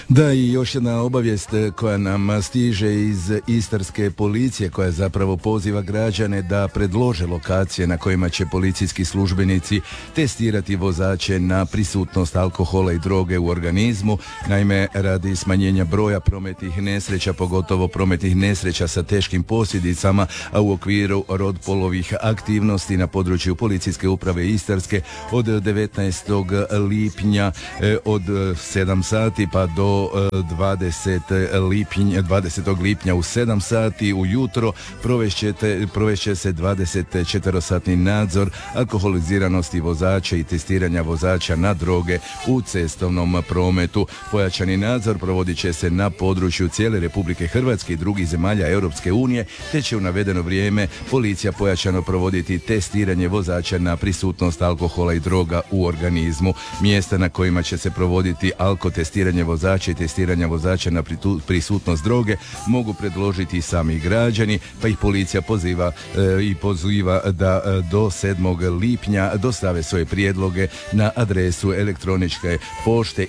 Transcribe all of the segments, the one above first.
Da, i još jedna obavijest koja nam stiže iz istarske policije, koja zapravo poziva građane da predlože lokacije na kojima će policijski službenici testirati vozače na prisutnost alkohola i droge u organizmu. Naime, radi smanjenja broja prometnih nesreća, pogotovo prometnih nesreća sa teškim posljedicama, a u okviru Rodpolovih aktivnosti na području policijske uprave Istarske od 19. lipnja od 7 sati pa do 20. lipnja u 7 sati ujutro provešće se 24-satni nadzor alkoholiziranosti vozača i testiranja vozača na droge u cestovnom prometu. Pojačani nadzor provodit će se na području cijele Republike Hrvatske i drugih zemalja Europske unije, te će u navedeno vrijeme policija pojačano provoditi testiranje vozača na prisutnost alkohola i droga u organizmu. Mjesta na kojima će se provoditi alkotestiranje vozača i testiranja vozača na prisutnost droge mogu predložiti sami građani, pa ih policija poziva da do 7. lipnja dostave svoje prijedloge na adresu elektroničke pošte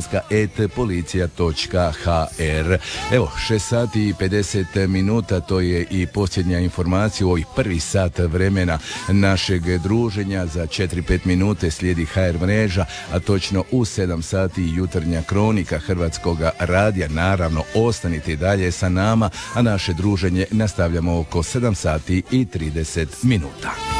istarska@policija.hr. Evo, 6 sati i 50 minuta, to je i posljednja informacija u ovih prvi sat vremena našeg druženja. Za 4-5 minute slijedi HR mreža, a točno u 7 sati jutarnja kronika Hrvatskog radija. Naravno, ostanite i dalje sa nama, a naše druženje nastavljamo oko 7 sati i 30 minuta.